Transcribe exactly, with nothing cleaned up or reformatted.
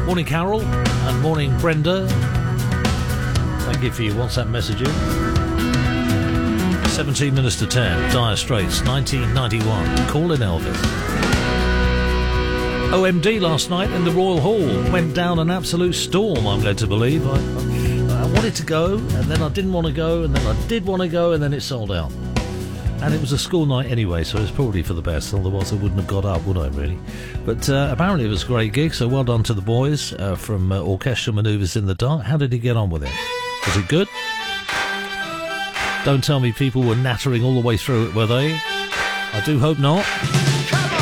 Morning, Carol, and morning, Brenda. Thank you for your WhatsApp messaging. seventeen minutes to ten, Dire Straits, nineteen ninety-one. Calling Elvis. O M D last night in the Royal Hall went down an absolute storm, I'm led to believe. I, I, I wanted to go, and then I didn't want to go, and then I did want to go, and then it sold out. And it was a school night anyway, so it was probably for the best, otherwise I wouldn't have got up, would I, really? But uh, apparently it was a great gig, so well done to the boys uh, from uh, Orchestral Manoeuvres in the Dark. How did he get on with it? Was it good? Don't tell me people were nattering all the way through it, were they? I do hope not.